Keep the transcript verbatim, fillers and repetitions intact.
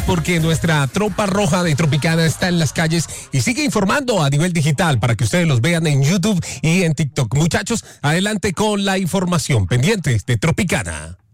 porque nuestra tropa roja de Tropicana está en las calles y sigue informando a nivel digital para que ustedes los vean en YouTube y en TikTok. Muchachos, adelante con la información. Pendientes de Tropicana.